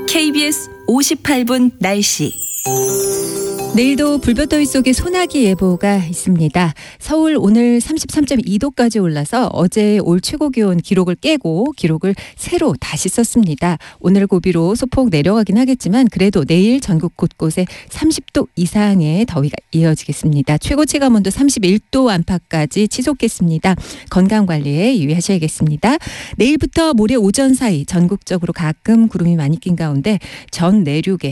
KBS 58분 날씨. 내일도 불볕더위 속에 소나기 예보가 있습니다. 서울 오늘 33.2도까지 올라서 어제 올 최고 기온 기록을 깨고 기록을 새로 다시 썼습니다. 오늘 고비로 소폭 내려가긴 하겠지만 그래도 내일 전국 곳곳에 30도 이상의 더위가 이어지겠습니다. 최고 체감온도 31도 안팎까지 치솟겠습니다. 건강관리에 유의하셔야겠습니다. 내일부터 모레 오전 사이 전국적으로 가끔 구름이 많이 낀 가운데 전 내륙에